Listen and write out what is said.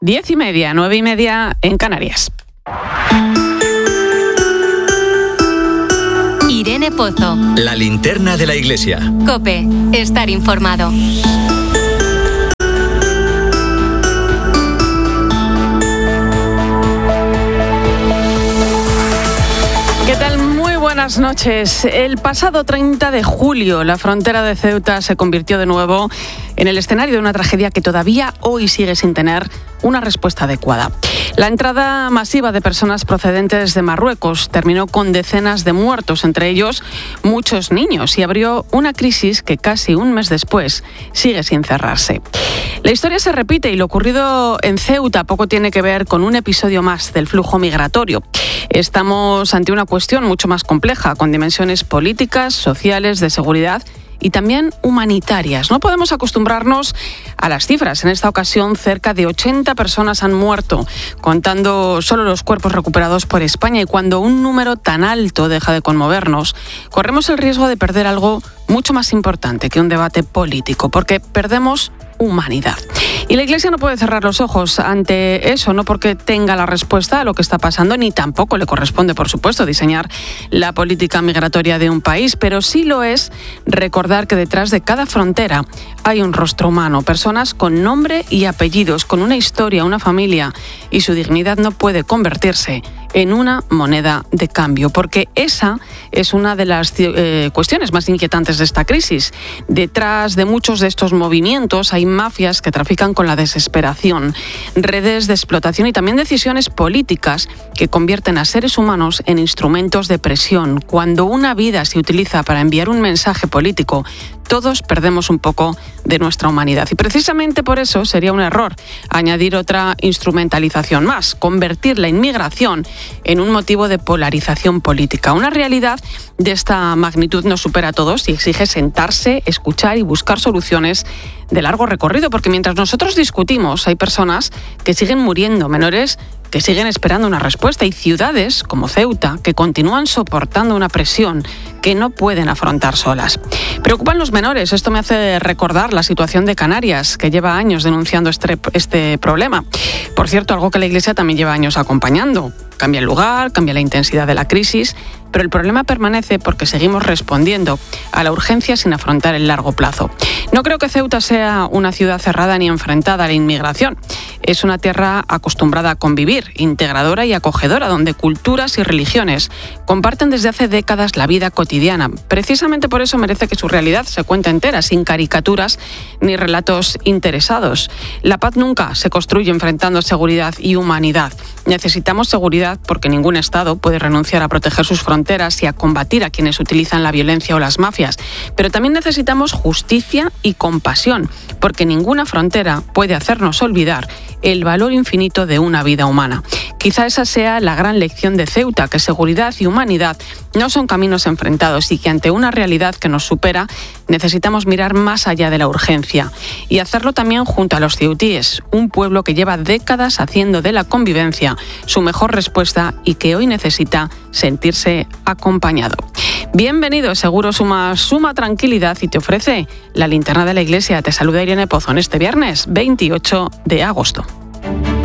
10:30, 9:30 en Canarias. Irene Pozo. La linterna de la iglesia. COPE. Estar informado. ¿Qué tal? Muy buenas noches. El pasado 30 de julio, la frontera de Ceuta se convirtió de nuevo en el escenario de una tragedia que todavía hoy sigue sin tener una respuesta adecuada. La entrada masiva de personas procedentes de Marruecos terminó con decenas de muertos, entre ellos muchos niños, y abrió una crisis que casi un mes después sigue sin cerrarse. La historia se repite y lo ocurrido en Ceuta poco tiene que ver con un episodio más del flujo migratorio. Estamos ante una cuestión mucho más compleja, con dimensiones políticas, sociales, de seguridad y también humanitarias. No podemos acostumbrarnos a las cifras. En esta ocasión, cerca de 80 personas han muerto, contando solo los cuerpos recuperados por España. Y cuando un número tan alto deja de conmovernos, corremos el riesgo de perder algo mucho más importante que un debate político, porque perdemos humanidad. Y la Iglesia no puede cerrar los ojos ante eso, no porque tenga la respuesta a lo que está pasando, ni tampoco le corresponde, por supuesto, diseñar la política migratoria de un país, pero sí lo es recordar que detrás de cada frontera hay un rostro humano, personas con nombre y apellidos, con una historia, una familia, y su dignidad no puede convertirse en una moneda de cambio, porque esa es una de las cuestiones más inquietantes de esta crisis. Detrás de muchos de estos movimientos hay mafias que trafican con la desesperación, redes de explotación y también decisiones políticas que convierten a seres humanos en instrumentos de presión. Cuando una vida se utiliza para enviar un mensaje político, todos perdemos un poco de nuestra humanidad. Y precisamente por eso sería un error añadir otra instrumentalización más, convertir la inmigración en un motivo de polarización política. Una realidad de esta magnitud nos supera a todos y exige sentarse, escuchar y buscar soluciones de largo recorrido, porque mientras nosotros discutimos hay personas que siguen muriendo, menores que siguen esperando una respuesta y ciudades como Ceuta que continúan soportando una presión que no pueden afrontar solas. Preocupan los menores. Esto me hace recordar la situación de Canarias, que lleva años denunciando este problema. Por cierto, algo que la Iglesia también lleva años acompañando. Cambia el lugar, cambia la intensidad de la crisis, pero el problema permanece porque seguimos respondiendo a la urgencia sin afrontar el largo plazo. No creo que Ceuta sea una ciudad cerrada ni enfrentada a la inmigración. Es una tierra acostumbrada a convivir, integradora y acogedora, donde culturas y religiones comparten desde hace décadas la vida cotidiana. Precisamente por eso merece que su realidad se cuente entera, sin caricaturas ni relatos interesados. La paz nunca se construye enfrentando seguridad y humanidad. Necesitamos seguridad porque ningún Estado puede renunciar a proteger sus fronteras y a combatir a quienes utilizan la violencia o las mafias. Pero también necesitamos justicia y compasión, porque ninguna frontera puede hacernos olvidar el valor infinito de una vida humana. Quizá esa sea la gran lección de Ceuta, que seguridad y humanidad no son caminos enfrentados y que ante una realidad que nos supera necesitamos mirar más allá de la urgencia y hacerlo también junto a los ceutíes, un pueblo que lleva décadas haciendo de la convivencia su mejor respuesta y que hoy necesita sentirse acompañado. Bienvenido, seguro suma tranquilidad y te ofrece la linterna de la iglesia. Te saluda Irene Pozo en este viernes 28 de agosto.